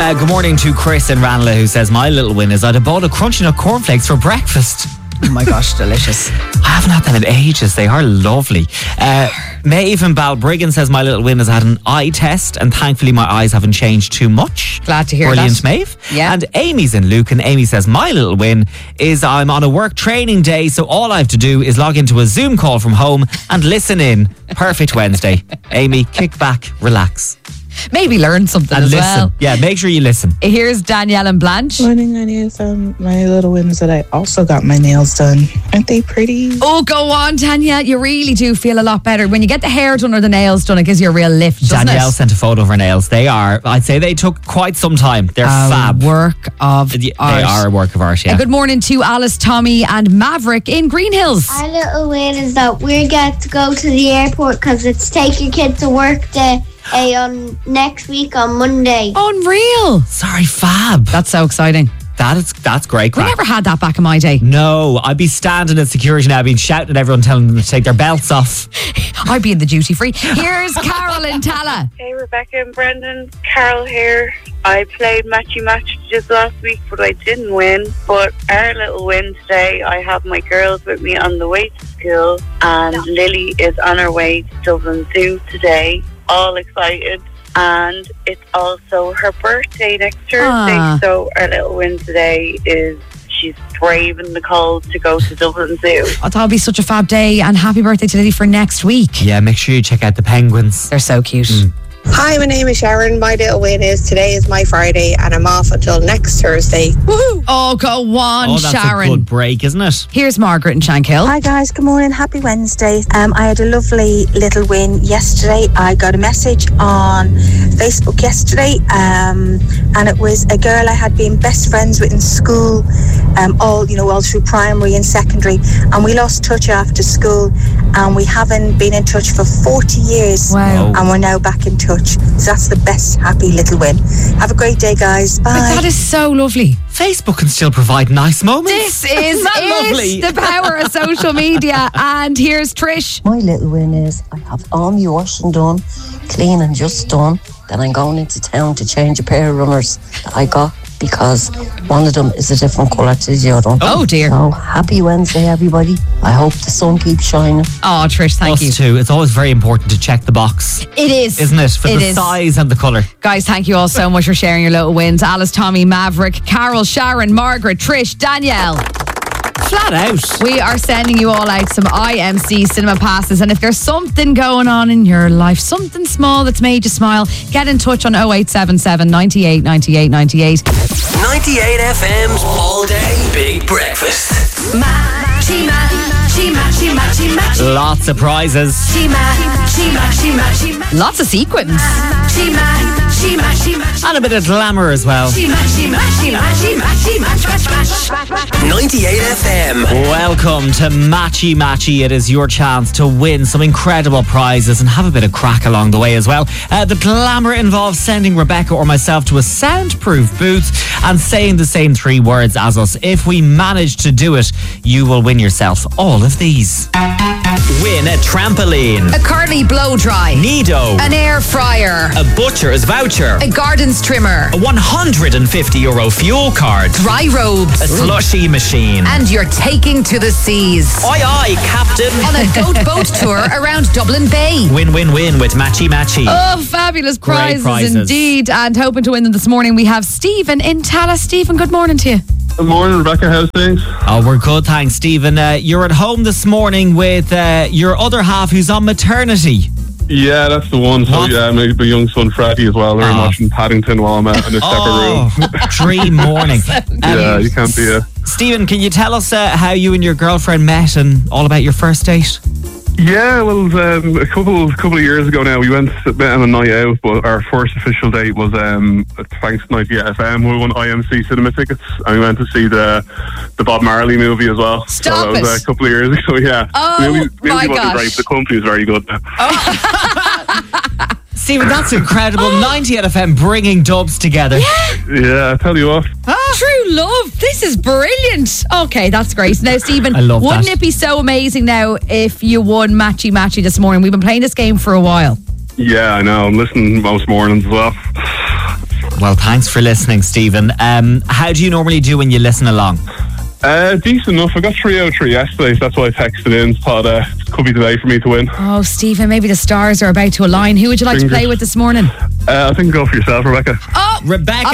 Good morning to Chris in Ranelagh, who says, my little win is I'd have bought a Crunchy Nut cornflakes for breakfast. Oh my gosh, delicious. I haven't had them in ages. They are lovely. Maeve in Balbriggan says, my little win is I had an eye test and thankfully my eyes haven't changed too much. Glad to hear Brilliant, that. Maeve. Yeah. And Amy's in Luke, and Amy says, my little win is I'm on a work training day, so all I have to do is log into a Zoom call from home and listen in. Perfect Wednesday. Amy, kick back, relax. Maybe learn something And as listen. well. Yeah, make sure you listen. Here's Danielle and Blanche. Morning, Annie. My little wins that I also got my nails done. Aren't they pretty? Oh, go on, Danielle. You really do feel a lot better. When you get the hair done or the nails done, it gives you a real lift, doesn't Danielle it? sent a photo of her nails. I'd say they took quite some time. They're fab. Work of They art. are a work of art, yeah. Good morning to Alice, Tommy and Maverick in Green Hills. Our little win is that we get to go to the airport because it's take your kid to work day on next week on Monday. Unreal. Sorry, fab. That's so exciting. That's great We crack. never had that back in my day. No, I'd be standing at security now, being shouting at everyone, telling them to take their belts off. I'd be in the duty free. Here's Carol in Tala. Hey Rebecca and Brendan, Carol here. I played Matchy Match just last week, but I didn't win. But our little win today, I have my girls with me on the way to school, and Lily is on her way to Dublin Zoo today, all excited. And it's also her birthday next Thursday, so our little win today is she's braving the cold to go to Dublin Zoo. I thought it'd be such a fab day, and happy birthday to Lily for next week. Yeah, make sure you check out the penguins. They're so cute. Hi, my name is Sharon. My little win is today is my Friday and I'm off until next Thursday. Woohoo! Oh, go on, That's Sharon. a good break, isn't it? Here's Margaret in Shankill. Hi guys, good morning, happy Wednesday. I had a lovely little win yesterday. I got a message on Facebook yesterday and it was a girl I had been best friends with in school, all through primary and secondary, and we lost touch after school and we haven't been in touch for 40 years. Wow. And we're now back in touch. So that's the best happy little win. Have a great day guys, bye. That is so lovely. Facebook can still provide nice moments. This is lovely? the power of social media. And here's Trish. My little win is I have all my washing done, clean and just done. Then I'm going into town to change a pair of runners that I got because one of them is a different colour to the other one. Oh dear. So happy Wednesday, everybody. I hope the sun keeps shining. Oh, Trish, thank you. Us too. It's always very important to check the box, It is. isn't it? For It the is. size and the colour. Guys, thank you all so much for sharing your little wins. Alice, Tommy, Maverick, Carol, Sharon, Margaret, Trish, Danielle. Flat out. We are sending you all out some IMC cinema passes, and if there's something going on in your life, something small that's made you smile, get in touch on 0877 98 98 98. 98 FM's all day big breakfast. Matchy, matchy, matchy, matchy, matchy. Lots of prizes. Lots of sequins. And a bit of glamour as well. 98 FM. Welcome to Matchy Matchy. It is your chance to win some incredible prizes and have a bit of crack along the way as well. The glamour involves sending Rebecca or myself to a soundproof booth and saying the same three words as us. If we manage to do it, you will win yourself all of these. Win a trampoline, A Carly blow dry. Nido, An air fryer. a butcher's voucher, A garden's trimmer. a €150 fuel card, Dry robes. a slushy machine. And you're taking to the seas. Aye aye, Captain. On a goat boat tour around Dublin Bay. Win win win with Matchy Matchy. Oh, fabulous Great prizes. indeed. And hoping to win them this morning, we have Stephen in Tala. Stephen, good morning to you. Good morning, Rebecca. How's things? Oh, we're good, thanks, Stephen. You're at home this morning with your other half who's on maternity. Yeah, that's the one. So, What? yeah, my young son Freddie as well. They're watching Paddington while I'm in a separate room. Dream morning. Yeah, you can't be a... Stephen, can you tell us how you and your girlfriend met and all about your first date? Yeah, well, a couple of years ago now, we went a bit on a night out, but our first official date was thanks to 98 FM. We won IMC cinema tickets, and we went to see the Bob Marley movie as well. Stop so that was it. a couple of years ago, yeah. Oh, the movie my wasn't gosh. great, but the company was very good. Stephen, that's incredible. 98 FM bringing dubs together. Yeah, I tell you what. True love. This is brilliant. Okay, that's great. Now, Stephen, I love wouldn't that. it be so amazing now if you won Matchy Matchy this morning? We've been playing this game for a while. Yeah, I know. I'm listening most mornings as well. Well, thanks for listening, Stephen. How do you normally do when you listen along? Decent enough. I got 3 out of 3 yesterday, so that's why I texted in. Thought it could be today for me to win. Oh, Stephen, maybe the stars are about to align. Who would you like to play with this morning? I think go for yourself, Rebecca. Oh, Rebecca.